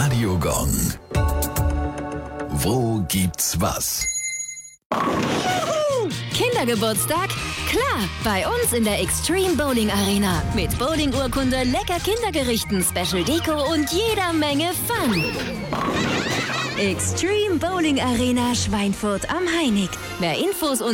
Radiogong. Wo gibt's was? Kindergeburtstag? Klar, bei uns in der Extreme Bowling Arena. Mit Bowling-Urkunde, lecker Kindergerichten, Special Deko und jeder Menge Fun. Extreme Bowling Arena Schweinfurt am Hainick. Mehr Infos